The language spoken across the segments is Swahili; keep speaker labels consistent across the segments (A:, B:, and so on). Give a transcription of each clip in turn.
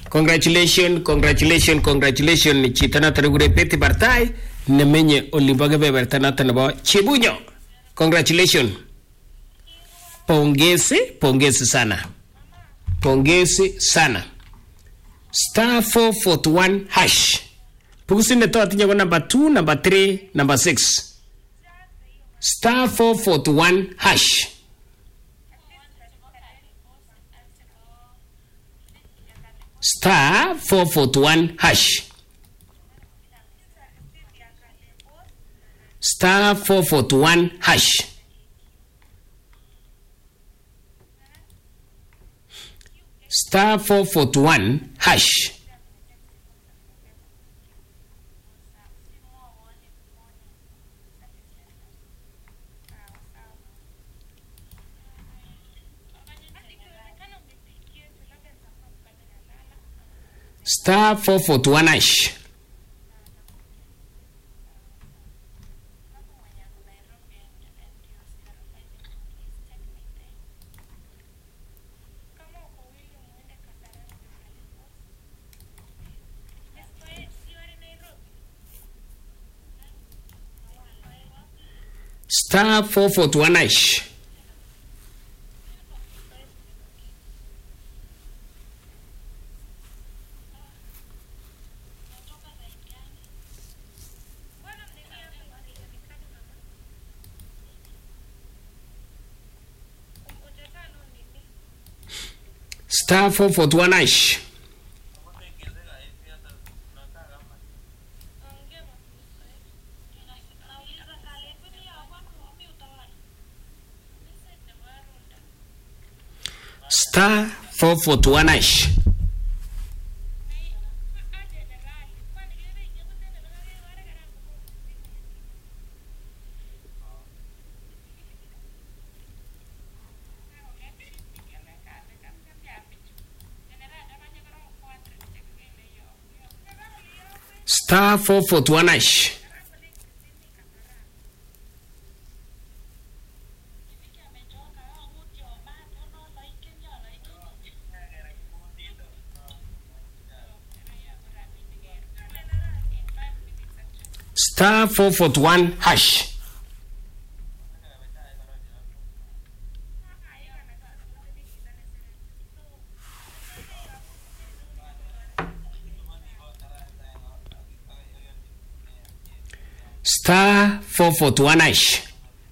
A: Congratulations chitana tarugure peti bartai nemenye olimbage bebertana tanabo Chibunyo. Congratulations. Pongezi sana. Star 441 hash. Pukusine to atinya ko number 2, number 3, number 6. Star 441 hash. Star 441 hash. Star 441 hash. Star 441 hash. Star 441 hash. Star 441 hash. Star 441 hash. Star 441 hash. Star 441 hash. Star 441 hash. Star 441 hash.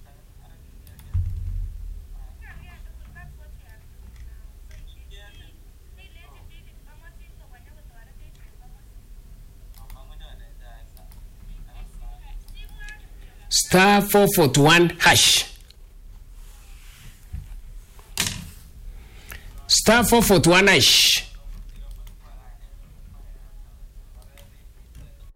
A: Star 441 hash. Star 441 hash.